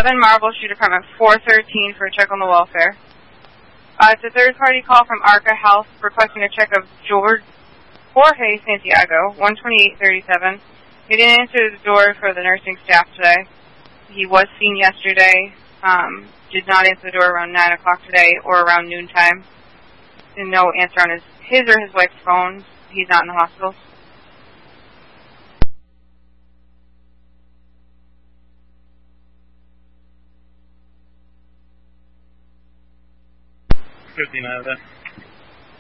11 Marble Street, apartment 413 for a check on the welfare. It's a third-party call from Arca Health requesting a check of Jorge Santiago, 12837. He didn't answer the door for the nursing staff today. He was seen yesterday. Did not answer the door around 9 o'clock today or around noontime. And no answer on his or his wife's phone. He's not in the hospital. Out of that.